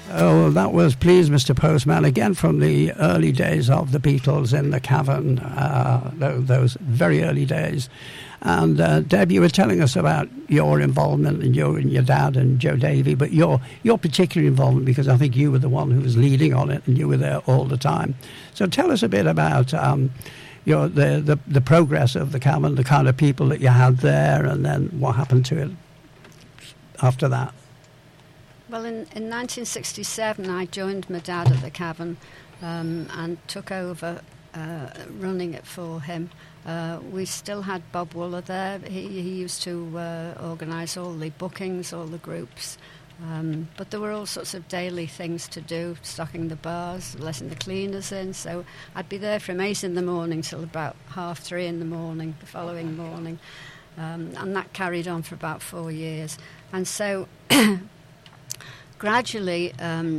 Oh, well, that was Please Mr. Postman, again from the early days of the Beatles in the Cavern, those very early days. And Deb, you were telling us about your involvement and your dad and Joe Davey, but your particular involvement, because I think you were the one who was leading on it and you were there all the time. So tell us a bit about the progress of the Cavern, the kind of people that you had there, and then what happened to it after that. Well, in 1967, I joined my dad at the Cavern and took over running it for him. We still had Bob Wooler there. He used to organise all the bookings, all the groups. But there were all sorts of daily things to do, stocking the bars, letting the cleaners in. So I'd be there from 8 in the morning till about 3:30 in the morning, the following morning. And that carried on for about 4 years. And so gradually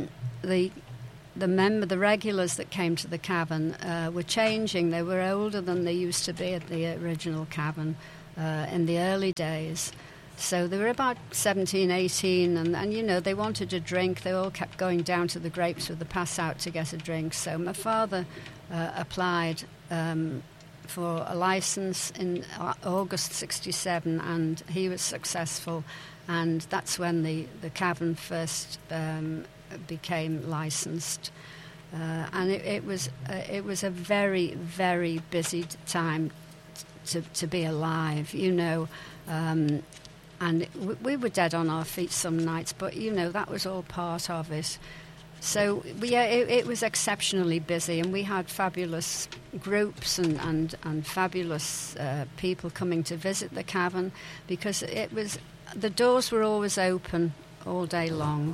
the regulars that came to the Cavern were changing. They were older than they used to be at the original Cavern in the early days. So they were about 17, 18, and you know, they wanted a drink. They all kept going down to the Grapes with the pass out to get a drink. So my father applied for a licence in August 67, and he was successful. And that's when the Cavern first became licensed, and it was a very, very busy time to be alive, you know, and we were dead on our feet some nights, but you know, that was all part of it. So it was exceptionally busy, and we had fabulous groups and fabulous people coming to visit the Cavern, because the doors were always open all day long.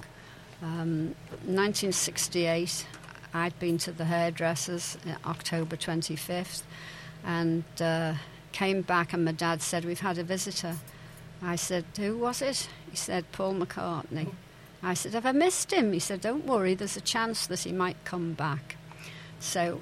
1968, I'd been to the hairdressers October 25th, and came back, and my dad said, "We've had a visitor." I said, "Who was it?" He said, "Paul McCartney." I said, "Have I missed him?" He said, "Don't worry, there's a chance that he might come back." So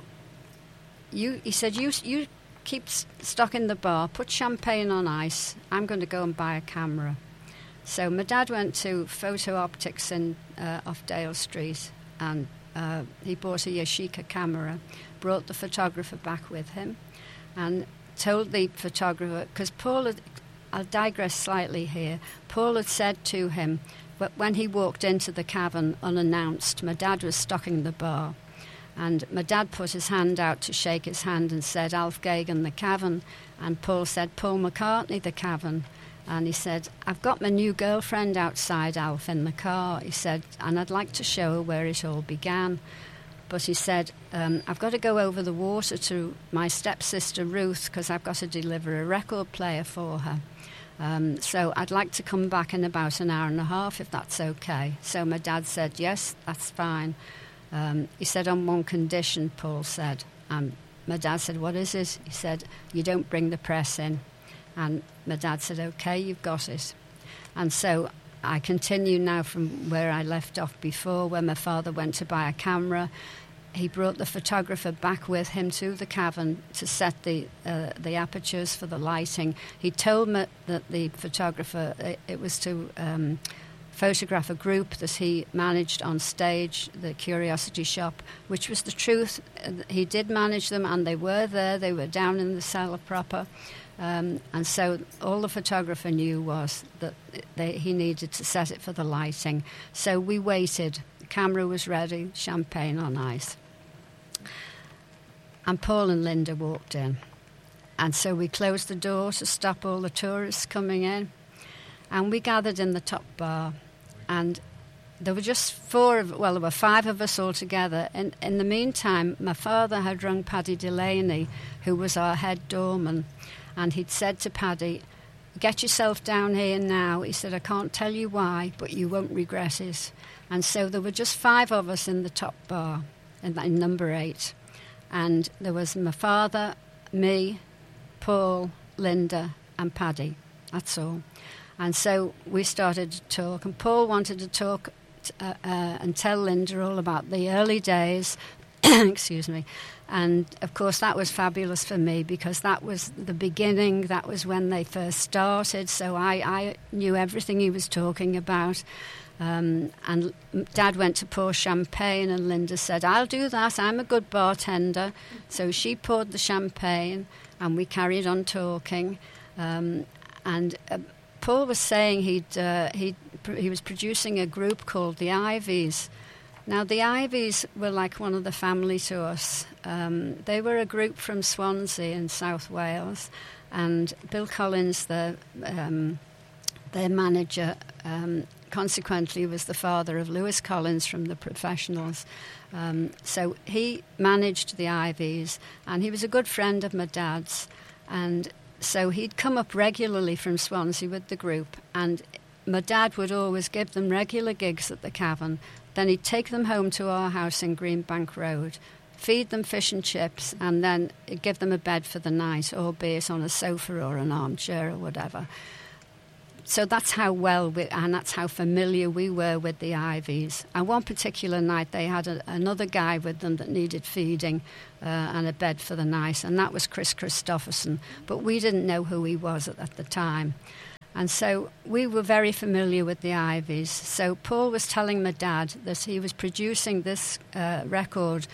he said, you keep stocking the bar, put champagne on ice, I'm going to go and buy a camera. So my dad went to Photo Optics off Dale Street, and he bought a Yashica camera, brought the photographer back with him, and told the photographer, because I'll digress slightly here, Paul had said to him, but when he walked into the Cavern unannounced, my dad was stocking the bar, and my dad put his hand out to shake his hand and said, "Alf Gagan, the Cavern," and Paul said, "Paul McCartney, the Cavern." And he said, "I've got my new girlfriend outside, Alf, in the car," he said, "and I'd like to show her where it all began." But he said, "I've got to go over the water to my stepsister Ruth, because I've got to deliver a record player for her. So I'd like to come back in about an hour and a half, if that's okay." So my dad said, "Yes, that's fine." He said, "On one condition," Paul said. My dad said, "What is it?" He said, "You don't bring the press in." And my dad said, "Okay, you've got it." And so I continue now from where I left off before, when my father went to buy a camera. He brought the photographer back with him to the Cavern to set the apertures for the lighting. He told me that the photographer, it was to photograph a group that he managed on stage, the Curiosity Shop, which was the truth. He did manage them, and they were there. They were down in the cellar proper. And so all the photographer knew was that he needed to set it for the lighting. So we waited. The camera was ready, champagne on ice. And Paul and Linda walked in. And so we closed the door to stop all the tourists coming in. And we gathered in the top bar. And there were just there were 5 of us all together. And in the meantime, my father had rung Paddy Delaney, who was our head doorman. And he'd said to Paddy, "Get yourself down here now." He said, "I can't tell you why, but you won't regret it." And so there were just 5 of us in the top bar, in number 8. And there was my father, me, Paul, Linda, and Paddy. That's all. And so we started to talk, and Paul wanted to talk and tell Linda all about the early days. Excuse me. And, of course, that was fabulous for me, because that was the beginning. That was when they first started. So I knew everything he was talking about. And Dad went to pour champagne, and Linda said, "I'll do that, I'm a good bartender." So she poured the champagne, and we carried on talking. And Paul was saying he was producing a group called the Ivies. Now, the Ivies were like one of the family to us. They were a group from Swansea in South Wales, and Bill Collins, their manager, consequently was the father of Lewis Collins from the Professionals. So he managed the Ivies, and he was a good friend of my dad's. And so he'd come up regularly from Swansea with the group, and my dad would always give them regular gigs at the Cavern. Then he'd take them home to our house in Greenbank Road, feed them fish and chips, and then give them a bed for the night, albeit on a sofa or an armchair or whatever. So that's how and that's how familiar we were with the Ivies. And one particular night they had another guy with them that needed feeding and a bed for the night, and that was Chris Christopherson. But we didn't know who he was at the time. And so we were very familiar with the Ivies. So Paul was telling my dad that he was producing this record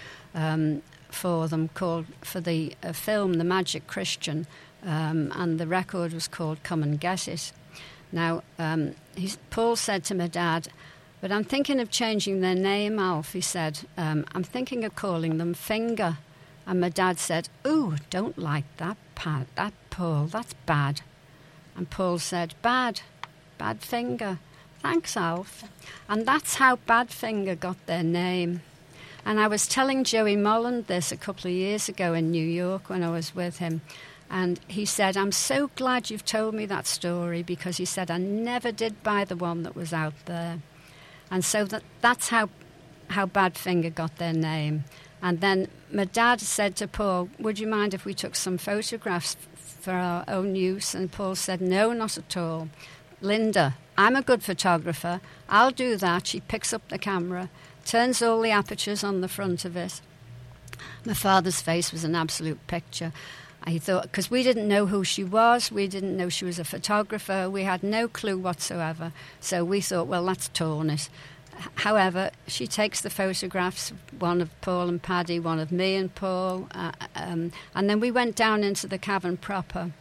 for them for the film The Magic Christian, and the record was called Come and Get It. Now, Paul said to my dad, "But I'm thinking of changing their name, Alf," he said. "I'm thinking of calling them Finger." And my dad said, "Ooh, don't like that, Paul, that's bad." And Paul said, Bad Finger. "Thanks, Alf." And that's how Badfinger got their name. And I was telling Joey Molland this a couple of years ago in New York when I was with him. And he said, "I'm so glad you've told me that story," because he said, "I never did buy the one that was out there." And so that's how Badfinger got their name. And then my dad said to Paul, "Would you mind if we took some photographs for our own use?" And Paul said, "No, not at all. Linda, I'm a good photographer. I'll do that." She picks up the camera, turns all the apertures on the front of it. My father's face was an absolute picture. I thought, because we didn't know who she was, we didn't know she was a photographer, we had no clue whatsoever. So we thought, well, let's torn it. However, she takes the photographs, one of Paul and Paddy, one of me and Paul, and then we went down into the Cavern proper.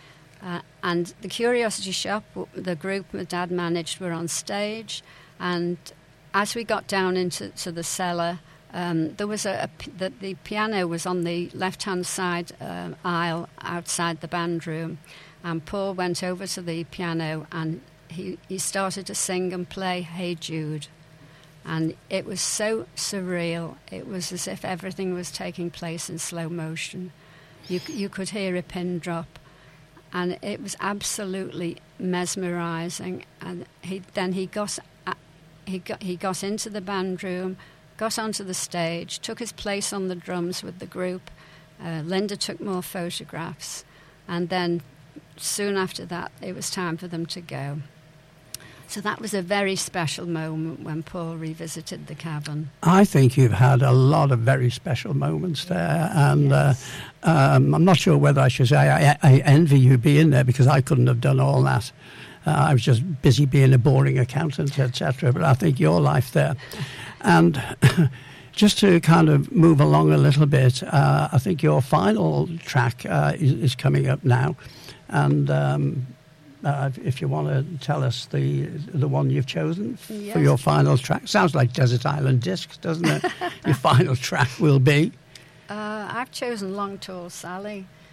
And the Curiosity Shop, the group my dad managed, were on stage. And as we got down into the cellar, there was the piano was on the left-hand side aisle outside the band room. And Paul went over to the piano and he started to sing and play Hey Jude. And it was so surreal. It was as if everything was taking place in slow motion. You could hear a pin drop. And it was absolutely mesmerising. And he got into the band room, got onto the stage, took his place on the drums with the group. Linda took more photographs. And then soon after that, it was time for them to go. So that was a very special moment when Paul revisited the Cavern. I think you've had a lot of very special moments there, and yes. I'm not sure whether I should say I envy you being there, because I couldn't have done all that. I was just busy being a boring accountant, etc. But I think your life there. And just to kind of move along a little bit, I think your final track is coming up now. And if you want to tell us the one you've chosen for your final track. Sounds like Desert Island Discs, doesn't it? Your final track will be? I've chosen Long Tall Sally.